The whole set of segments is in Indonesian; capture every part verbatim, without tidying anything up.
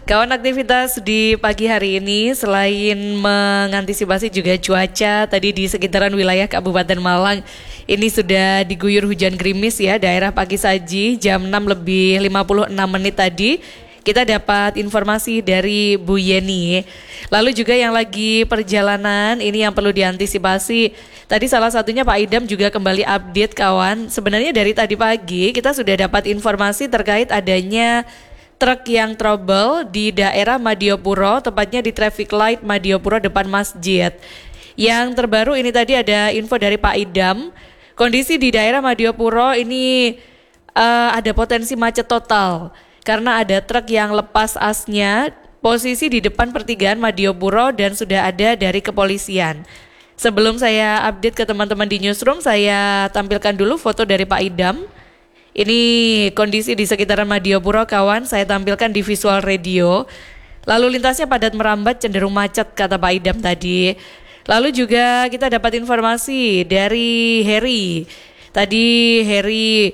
Kawan, aktivitas di pagi hari ini selain mengantisipasi juga cuaca tadi di sekitaran wilayah Kabupaten Malang ini sudah diguyur hujan gerimis ya, daerah Pagisaji jam enam lebih lima puluh enam menit tadi kita dapat informasi dari Bu Yeni. Lalu juga yang lagi perjalanan ini yang perlu diantisipasi. Tadi salah satunya Pak Idam juga kembali update kawan. Sebenarnya dari tadi pagi kita sudah dapat informasi terkait adanya truk yang trouble di daerah Madiopuro, tepatnya di traffic light Madiopuro depan masjid. Yang terbaru ini tadi ada info dari Pak Idam, kondisi di daerah Madiopuro ini uh, ada potensi macet total karena ada truk yang lepas asnya, posisi di depan pertigaan Madiopuro dan sudah ada dari kepolisian. Sebelum saya update ke teman-teman di newsroom, saya tampilkan dulu foto dari Pak Idam. Ini kondisi di sekitaran Madiopuro kawan, saya tampilkan di visual radio. Lalu lintasnya padat merambat, cenderung macet kata Pak Idam tadi. Lalu juga kita dapat informasi dari Heri. Tadi Heri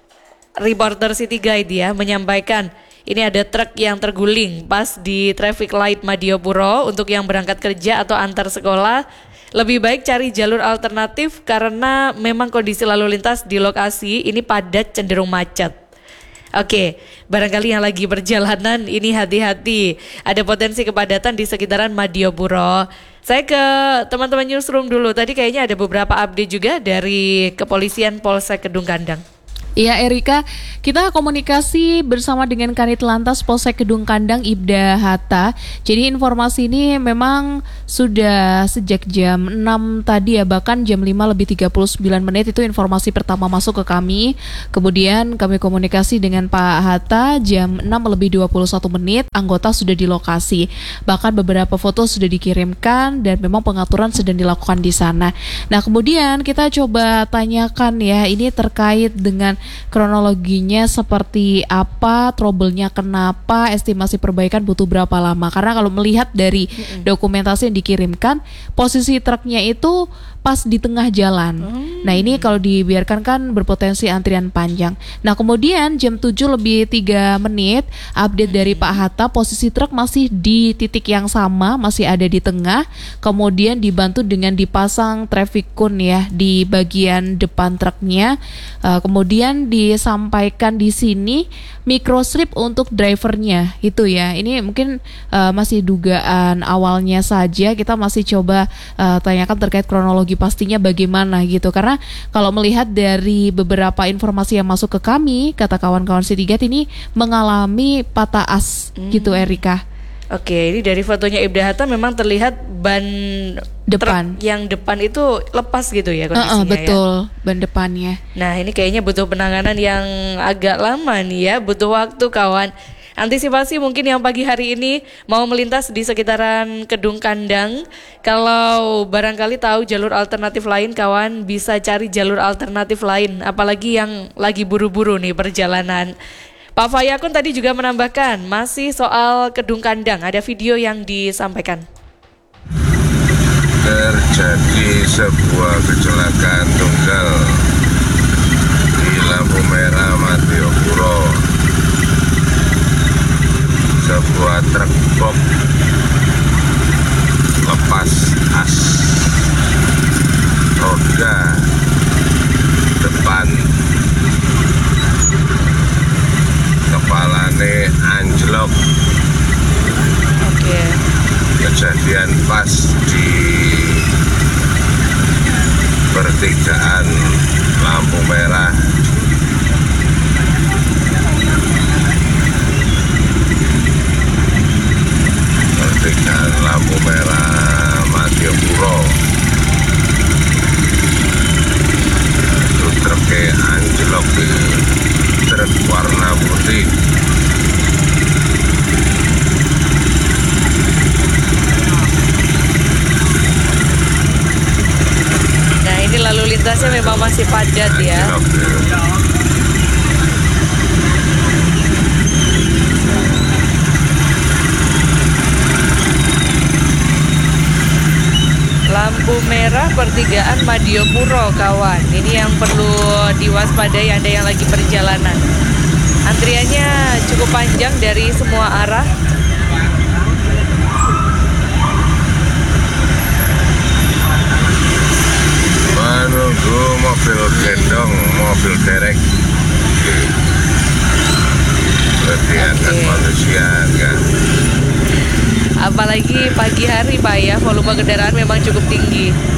reporter City Guide ya menyampaikan ini ada truk yang terguling pas di traffic light Madiopuro. Untuk yang berangkat kerja atau antar sekolah lebih baik cari jalur alternatif karena memang kondisi lalu lintas di lokasi ini padat, cenderung macet. Oke, barangkali yang lagi perjalanan ini hati-hati, ada potensi kepadatan di sekitaran Madiopuro. Saya ke teman-teman newsroom dulu, tadi kayaknya ada beberapa update juga dari Kepolisian Polsek Kedung Kandang. Iya Erika, kita komunikasi bersama dengan Kanit Lantas Polsek Kedung Kandang Ibda Hatta. Jadi informasi ini memang sudah sejak jam enam tadi ya, bahkan jam lima lebih tiga puluh sembilan menit itu informasi pertama masuk ke kami. Kemudian kami komunikasi dengan Pak Hatta jam enam lebih dua puluh satu menit, anggota sudah di lokasi. Bahkan beberapa foto sudah dikirimkan dan memang pengaturan sedang dilakukan di sana. Nah kemudian kita coba tanyakan ya, ini terkait dengan kronologinya seperti apa, trouble-nya kenapa, estimasi perbaikan butuh berapa lama. Karena kalau melihat dari mm-mm. dokumentasi yang dikirimkan, posisi truknya itu pas di tengah jalan. Hmm. Nah ini kalau dibiarkan kan berpotensi antrian panjang. Nah kemudian jam tujuh lebih tiga menit update hmm. dari Pak Hatta, posisi truk masih di titik yang sama, masih ada di tengah. Kemudian dibantu dengan dipasang traffic cone ya di bagian depan truknya. Uh, kemudian disampaikan di sini microstrip untuk drivernya itu ya. Ini mungkin uh, masih dugaan awalnya saja, kita masih coba uh, tanyakan terkait kronologi pastinya bagaimana gitu, karena kalau melihat dari beberapa informasi yang masuk ke kami, kata kawan-kawan City Guide ini mengalami patah as hmm. gitu Erika. Oke, ini dari fotonya Ibda Hatta memang terlihat ban depan yang depan itu lepas gitu ya kondisinya. Uh-uh, betul ya? Ban depannya. Nah ini kayaknya butuh penanganan yang agak lama nih ya, butuh waktu kawan. Antisipasi mungkin yang pagi hari ini mau melintas di sekitaran Kedung Kandang, kalau barangkali tahu jalur alternatif lain kawan bisa cari jalur alternatif lain, apalagi yang lagi buru-buru nih perjalanan. Pak Fayakun tadi juga menambahkan masih soal Kedung Kandang, ada video yang disampaikan. Terjadi sebuah kecelakaan tunggal di lampu merah Madiopuro. Sebuah truk box lepas as roda depan, kepalane anjlok. Oke. Kejadian pas di pertigaan lampu merah pertigaan lampu merah Madiopuro. Itu truknya anjlok, truk warna putih. Nah ini lalu lintasnya memang masih padat ya. Lampu merah pertigaan Madiopuro kawan. Ini yang perlu diwaspadai Anda yang lagi perjalanan. Antriannya cukup panjang dari semua arah. gendong mobil derek. Berarti angkat Oke. manusia enggak. Apalagi pagi hari Pak ya, volume kendaraan memang cukup tinggi.